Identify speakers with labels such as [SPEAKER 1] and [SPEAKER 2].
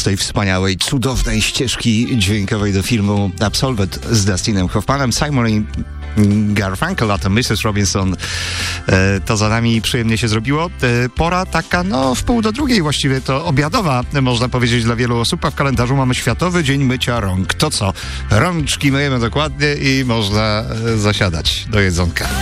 [SPEAKER 1] tej wspaniałej, cudownej ścieżki dźwiękowej do filmu Absolvent z Dustinem Hoffmanem, Simon i Garfunkel, a to Mrs. Robinson. To za nami przyjemnie się zrobiło. Pora taka, w 1:30 właściwie to obiadowa, można powiedzieć, dla wielu osób, a w kalendarzu mamy Światowy Dzień Mycia Rąk. To co? Rączki myjemy dokładnie i można zasiadać do jedzonka.